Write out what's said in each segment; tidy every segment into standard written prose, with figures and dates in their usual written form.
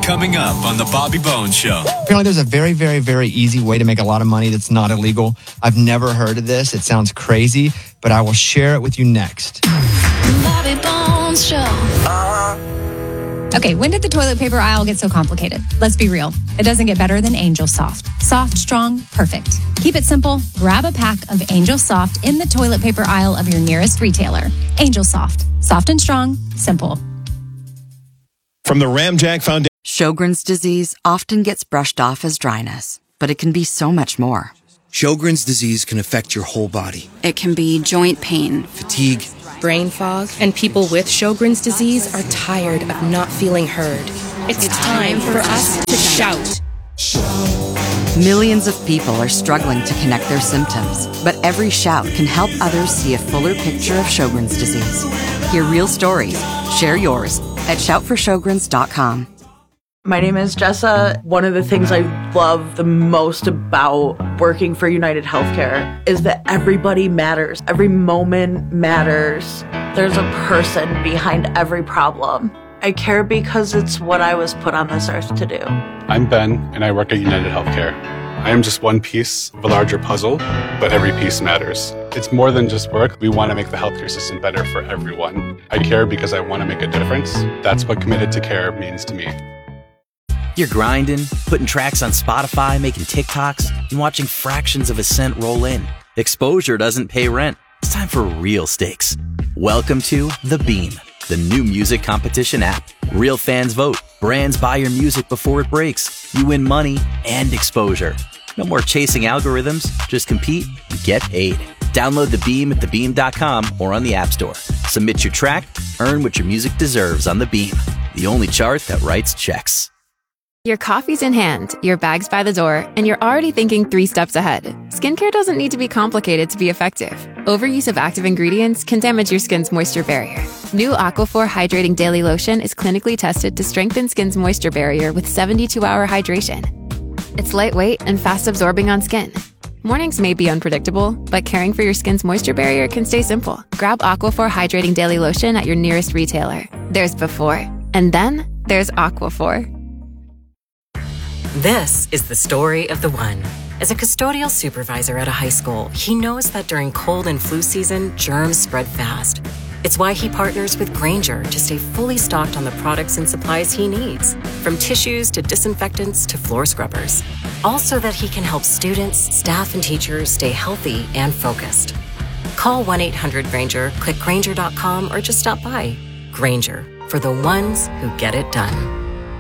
Coming up on The Bobby Bones Show. Apparently there's a very, very, very easy way to make a lot of money that's not illegal. I've never heard of this. It sounds crazy, but I will share it with you next. Bobby Bones Show. Okay, when did the toilet paper aisle get so complicated? Let's be real. It doesn't get better than Angel Soft. Soft, strong, perfect. Keep it simple. Grab a pack of Angel Soft in the toilet paper aisle of your nearest retailer. Angel Soft. Soft and strong. Simple. From the Ramjack Foundation. Sjogren's disease often gets brushed off as dryness, but it can be so much more. Sjogren's disease can affect your whole body. It can be joint pain, fatigue, brain fog, and people with Sjogren's disease are tired of not feeling heard. It's time for us to shout. Millions of people are struggling to connect their symptoms, but every shout can help others see a fuller picture of Sjogren's disease. Hear real stories. Share yours at shoutforsjogrens.com. My name is Jessa. One of the things I love the most about working for United Healthcare is that everybody matters. Every moment matters. There's a person behind every problem. I care because it's what I was put on this earth to do. I'm Ben, and I work at United Healthcare. I am just one piece of a larger puzzle, but every piece matters. It's more than just work. We want to make the healthcare system better for everyone. I care because I want to make a difference. That's what Committed to Care means to me. You're grinding, putting tracks on Spotify, making TikToks, and watching fractions of a cent roll in. Exposure doesn't pay rent. It's time for real stakes. Welcome to The Beam, the new music competition app. Real fans vote. Brands buy your music before it breaks. You win money and exposure. No more chasing algorithms. Just compete and get paid. Download The Beam at thebeam.com or on the App Store. Submit your track, earn what your music deserves on The Beam, the only chart that writes checks. Your coffee's in hand, your bag's by the door, and you're already thinking 3 steps ahead. Skincare doesn't need to be complicated to be effective. Overuse of active ingredients can damage your skin's moisture barrier. New Aquaphor Hydrating Daily Lotion is clinically tested to strengthen skin's moisture barrier with 72-hour hydration. It's lightweight and fast-absorbing on skin. Mornings may be unpredictable, but caring for your skin's moisture barrier can stay simple. Grab Aquaphor Hydrating Daily Lotion at your nearest retailer. There's before, and then there's Aquaphor. This is the story of the one. As a custodial supervisor at a high school, he knows that during cold and flu season, germs spread fast. It's why he partners with Grainger to stay fully stocked on the products and supplies he needs, from tissues to disinfectants to floor scrubbers. All so that he can help students, staff, and teachers stay healthy and focused. Call 1-800-GRAINGER, click Grainger.com, or just stop by. Grainger, for the ones who get it done.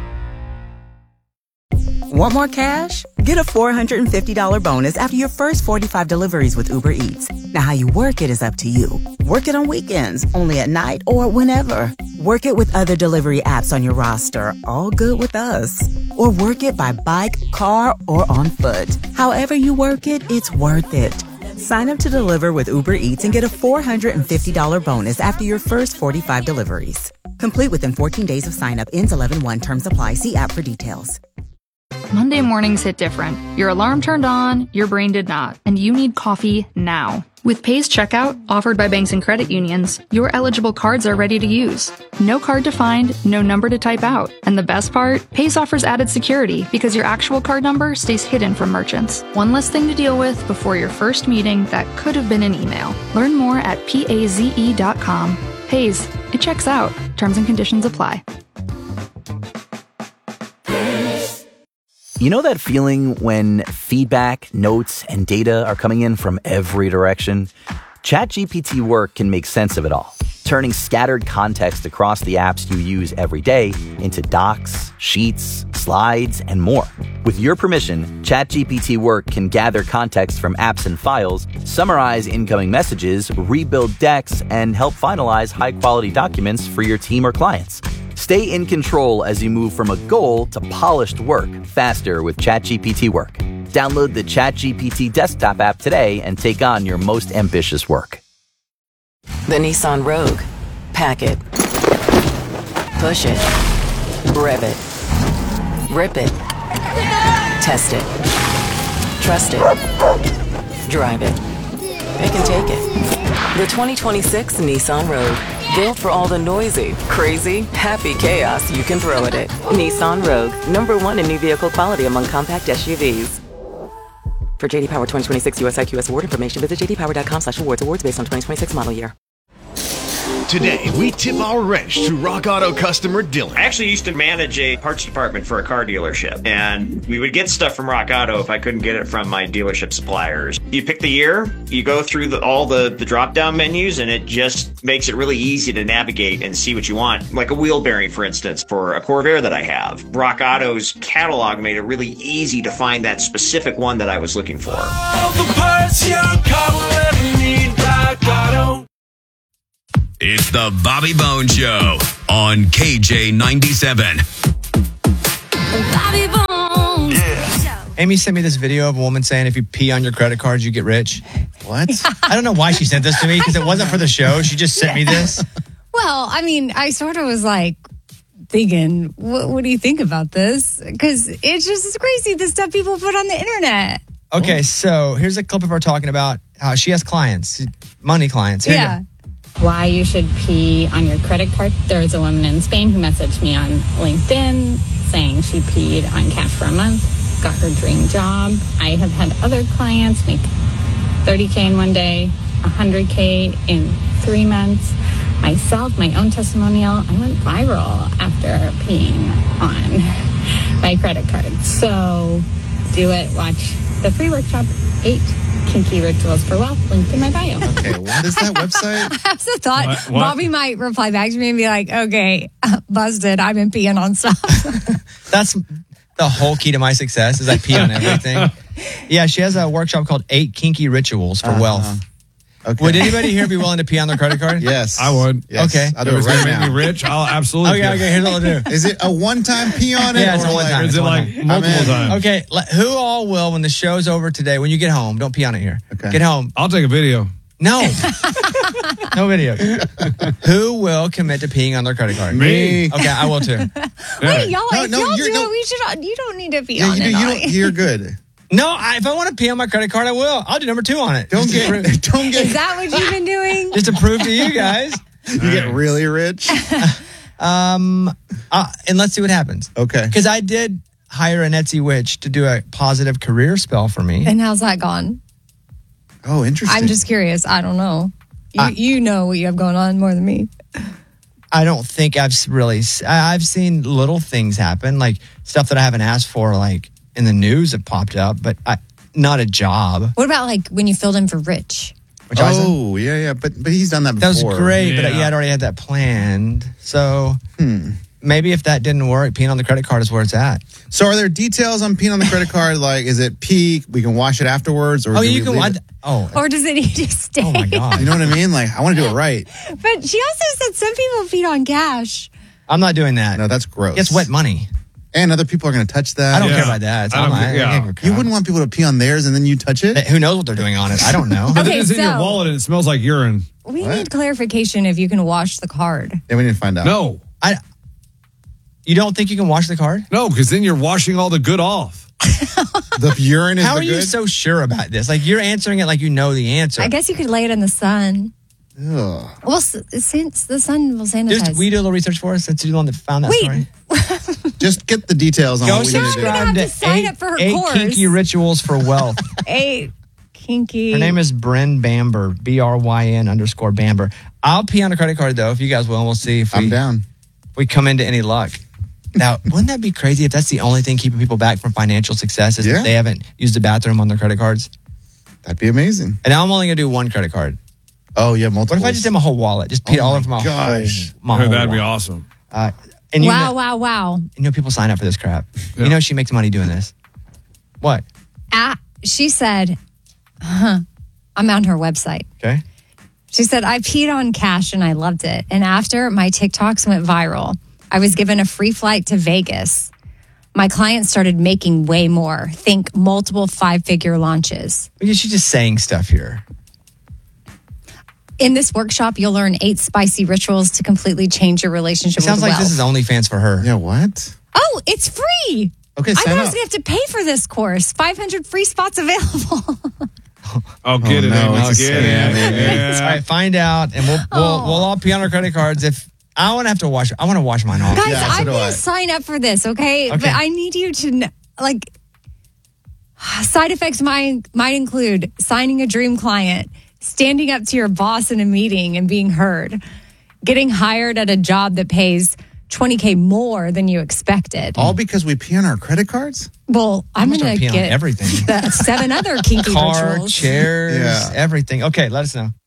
Want more cash? Get a $450 bonus after your first 45 deliveries with Uber Eats. Now, how you work it is up to you. Work it on weekends, only at night, or whenever. Work it with other delivery apps on your roster, all good with us. Or work it by bike, car, or on foot. However you work it, it's worth it. Sign up to deliver with Uber Eats and get a $450 bonus after your first 45 deliveries. Complete within 14 days of sign up. Ends 11/1. Terms apply. See app for details. Monday mornings hit different. Your alarm turned on, your brain did not, and you need coffee now. With Paze Checkout, offered by banks and credit unions, your eligible cards are ready to use. No card to find, no number to type out. And the best part? Paze offers added security because your actual card number stays hidden from merchants. One less thing to deal with before your first meeting that could have been an email. Learn more at paze.com. Paze, it checks out. Terms and conditions apply. You know that feeling when feedback, notes, and data are coming in from every direction? ChatGPT Work can make sense of it all, turning scattered context across the apps you use every day into docs, sheets, slides, and more. With your permission, ChatGPT Work can gather context from apps and files, summarize incoming messages, rebuild decks, and help finalize high-quality documents for your team or clients. Stay in control as you move from a goal to polished work faster with ChatGPT Work. Download the ChatGPT desktop app today and take on your most ambitious work. The Nissan Rogue. Pack it. Push it. Rev it. Rip it. Test it. Trust it. Drive it. It can take it. The 2026 Nissan Rogue. Built for all the noisy, crazy, happy chaos you can throw at it. Nissan Rogue, #1 in new vehicle quality among compact SUVs. For JD Power 2026 US IQS award information, visit jdpower.com/awards. Awards based on 2026 model year. Today, we tip our wrench to Rock Auto customer Dylan. I actually used to manage a parts department for a car dealership, and we would get stuff from Rock Auto if I couldn't get it from my dealership suppliers. You pick the year, you go through all the drop-down menus, and it just makes it really easy to navigate and see what you want. Like a wheel bearing, for instance, for a Corvair that I have. Rock Auto's catalog made it really easy to find that specific one that I was looking for. All the parts your car will ever need, Rock Auto. It's the Bobby Bones Show on KJ97. Bobby Bones. Yeah. Amy sent me this video of a woman saying if you pee on your credit cards, you get rich. What? I don't know why she sent this to me because it wasn't for the show. She just sent me this. Well, I mean, I sort of was like thinking, what do you think about this? Because it's just crazy, the stuff people put on the internet. Okay, so here's a clip of her talking about how she has clients, money clients. Here you go. Why you should pee on your credit card. There was a woman in Spain who messaged me on LinkedIn saying she peed on cash for a month, got her dream job. I have had other clients make $30K in one day, $100K in 3 months. Myself, my own testimonial, I went viral after peeing on my credit card. So do it. Watch the free workshop, 8 Kinky Rituals for Wealth, linked in my bio. Okay, what is that website? I also thought What? Bobby might reply back to me and be like, okay, busted, I've been peeing on stuff. That's the whole key to my success is I pee on everything. Yeah, she has a workshop called 8 Kinky Rituals for Wealth. Okay. Would anybody here be willing to pee on their credit card? Yes. I would. Yes. Okay. I'll do it right now. Make me rich, I'll absolutely. Okay, here's what I'll do. Is it a one-time pee on it? Yeah, it's or a one-time. Or is It's it a like one-time. multiple times? Okay, who all will, when the show's over today, when you get home, don't pee on it here. Okay. Get home. I'll take a video. No. No video. Who will commit to peeing on their credit card? Me. Okay, I will too. Wait, y'all, No, if no, y'all you're- do no. it, we should. You don't need to pee Yeah, on it. you're good. No, if I want to pee on my credit card, I will. I'll do number 2 on it. Don't Just get. Don't Is get. that what you've been doing? to prove to you guys. You get really rich. And let's see what happens. Okay. Because I did hire an Etsy witch to do a positive career spell for me. And how's that gone? Oh, interesting. I'm just curious. I don't know. You know what you have going on more than me. I don't think I've seen little things happen, like stuff that I haven't asked for, like in the news have popped up, but not a job. What about like when you filled in for Rich? Which I was yeah. But he's done that before. That was great, but Yeah. I'd already had that planned. So maybe if that didn't work, peeing on the credit card is where it's at. So are there details on peeing on the credit card? Like, is it peak? We can wash it afterwards? Or Oh, do you we can. leave it? Or does it need to stay? Oh my God. You know what I mean? Like, I want to do it right. But she also said some people feed on cash. I'm not doing that. No, that's gross. It's wet money. And other people are going to touch that. I don't care about that. It's I don't not my- care- I can't give a crap. You wouldn't want people to pee on theirs and then you touch it? Who knows what they're doing on it? I don't know. But then Okay, it's in your so- wallet and it smells like urine. We What? need clarification if you can wash the card. Yeah, we need to find out. No. You don't think you can wash the card? No, because then you're washing all the good off. The urine is How the are you good? so sure about this? Like you're answering it like you know the answer. I guess you could lay it in the sun. Ugh. Well, since the sun will sanitize. Will you do a little research for us since you're the one that found that story? Just get the details on Go what we need to do. subscribe have to to sign up for her 8 course. Kinky Rituals for Wealth. 8 kinky. Her name is Bryn Bamber, BRYN_Bamber. I'll pee on a credit card though, if you guys will. We'll see if I'm down. we come into any luck. Now, wouldn't that be crazy if that's the only thing keeping people back from financial success is Yeah. that they haven't used the bathroom on their credit cards? That'd be amazing. And now I'm only going to do one credit card. Oh, yeah, multiple. What if I just did my whole wallet? Just pee all over my gosh. whole my That'd whole be wallet. awesome. And you Wow, know, wow, wow. you know people sign up for this crap. Yeah. You know she makes money doing this. What? She said, I'm on her website. Okay. She said, I peed on cash and I loved it. And after my TikToks went viral, I was given a free flight to Vegas. My clients started making way more. Think multiple 5-figure launches. She's just saying stuff here. In this workshop, you'll learn 8 spicy rituals to completely change your relationship It sounds with like wealth. this is OnlyFans for her. Yeah, what? Oh, it's free. Okay, I sign thought I was up. going to have to pay for this course. 500 free spots available. Oh, get it, no, Amos. it's a Get scam, it. Amos. All right, find out, and we'll all pee on our credit cards. If I want to have to wash, I want to wash mine off. Guys, Yeah, so I'm do going I. to sign up for this, okay? But I need you to, side effects might include signing a dream client, standing up to your boss in a meeting and being heard, getting hired at a job that pays $20K more than you expected. All because we pee on our credit cards? Well, I'm going to pee on get everything. the 7 other kinky Car, rituals. chairs, Yeah. everything. Okay, let us know.